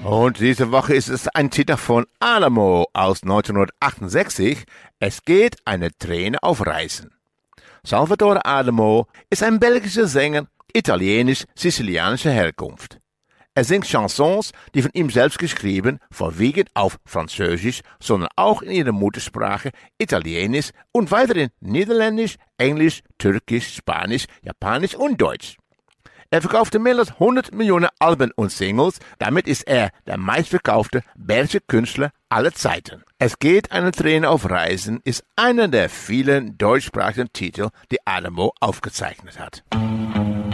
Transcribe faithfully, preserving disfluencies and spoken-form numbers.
Und diese Woche ist es ein Titel von Adamo aus neunzehnhundertachtundsechzig. Es geht eine Träne auf Reisen. Salvatore Adamo ist ein belgischer Sänger italienisch-sizilianischer Herkunft. Er singt Chansons, die von ihm selbst geschrieben, vorwiegend auf Französisch, sondern auch in ihrer Muttersprache Italienisch und weiterhin Niederländisch, Englisch, Türkisch, Spanisch, Japanisch und Deutsch. Er verkaufte mehr als hundert Millionen Alben und Singles, damit ist er der meistverkaufte belgische Künstler aller Zeiten. Es geht eine Träne auf Reisen ist einer der vielen deutschsprachigen Titel, die Adamo aufgezeichnet hat.